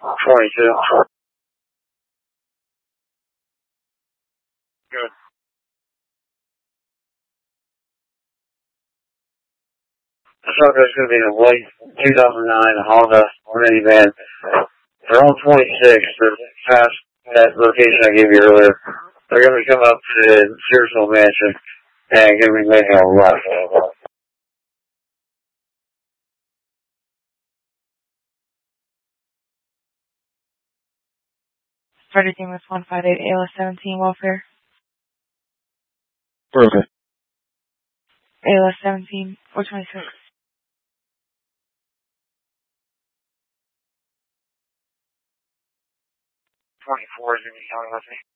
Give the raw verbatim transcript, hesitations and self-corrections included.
twenty-two. Good. The subject's going to be a white two thousand nine Honda minivan. They're on twenty-six. They're past that location I gave you earlier. They're going to be coming up to the Searsville Mansion and going to be making a left. Started team with one five eight A L S seventeen welfare. Perfect. A L S seventeen, four twenty-six. twenty-four is going to be coming with me.